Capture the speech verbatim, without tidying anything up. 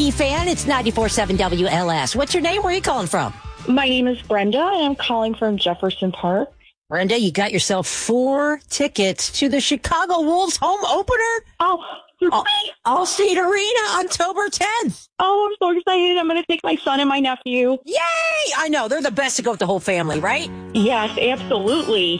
hockey fan. It's ninety-four point seven W L S. What's your name? Where are you calling from? My name is Brenda, and I'm calling from Jefferson Park. Brenda, you got yourself four tickets to the Chicago Wolves home opener. Oh, you're All, right. Allstate Arena, October tenth. Oh, I'm so excited. I'm going to take my son and my nephew. Yay! I know, they're the best to go with the whole family, right? Yes, absolutely.